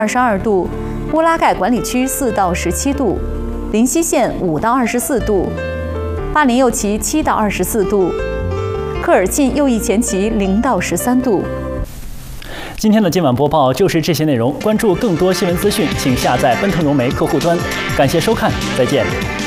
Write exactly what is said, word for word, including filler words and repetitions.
二十二度，乌拉盖管理区四到十七度，林西县五到二十四度，巴林右旗七到二十四度，科尔沁右翼前旗零到十三度。 今天的今晚播报就是这些内容，关注更多新闻资讯，请下载奔腾融媒客户端。感谢收看，再见。